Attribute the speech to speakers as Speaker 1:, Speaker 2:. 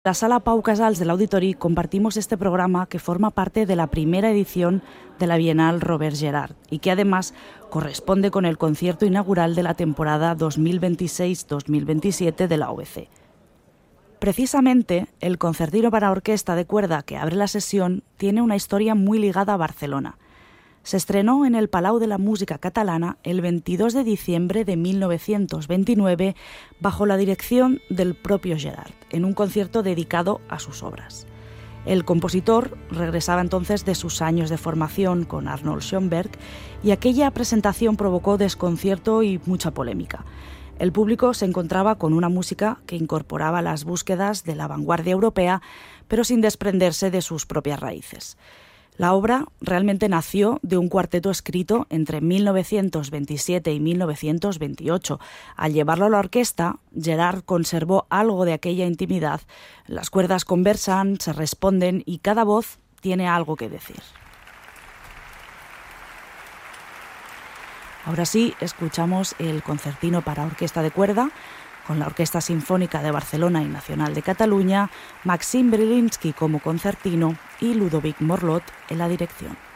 Speaker 1: La Sala Pau Casals del Auditori compartimos este programa que forma parte de la primera edición de la Bienal Robert Gerhard y que además corresponde con el concierto inaugural de la temporada 2026-2027 de la OBC. Precisamente, el concertino para orquesta de cuerda que abre la sesión tiene una historia muy ligada a Barcelona. Se estrenó en el Palau de la Música Catalana el 22 de diciembre de 1929 bajo la dirección del propio Gerhard, en un concierto dedicado a sus obras. El compositor regresaba entonces de sus años de formación con Arnold Schoenberg y aquella presentación provocó desconcierto y mucha polémica. El público se encontraba con una música que incorporaba las búsquedas de la vanguardia europea, pero sin desprenderse de sus propias raíces. La obra realmente nació de un cuarteto escrito entre 1927 y 1928. Al llevarlo a la orquesta, Gerhard conservó algo de aquella intimidad. Las cuerdas conversan, se responden y cada voz tiene algo que decir. Ahora sí, escuchamos el concertino para orquesta de cuerda con la Orquesta Sinfónica de Barcelona y Nacional de Cataluña, Maxim Brilinsky como concertino y Ludovic Morlot en la dirección.